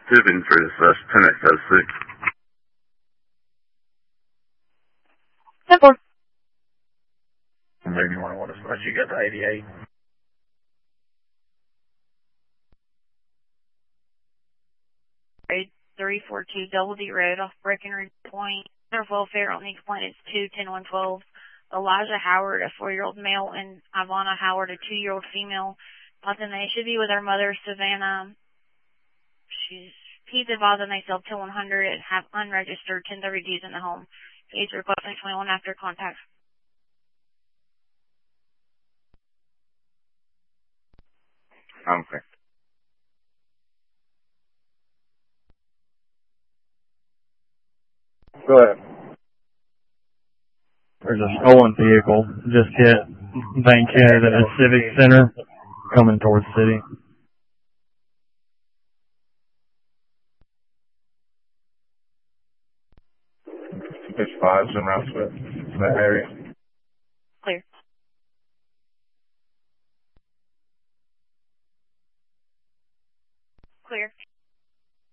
Tubing for this Lieutenant Code 6. 10-4. Maybe you want to let you get to 88. 342 Double D Road off Breckenridge Point. Their welfare on the complaint is 2-10-112. Elijah Howard, a 4-year-old male, and Ivana Howard, a 2-year-old female. Then they should be with their mother, Savannah. He's advised that they sell till 100 and have unregistered 1030Ds in the home. Age requesting 21 after contact. Okay. Go ahead. There's a stolen vehicle just hit Bankhead at the Civic Center coming towards the city. There's 5s en route to that area. Clear. Clear.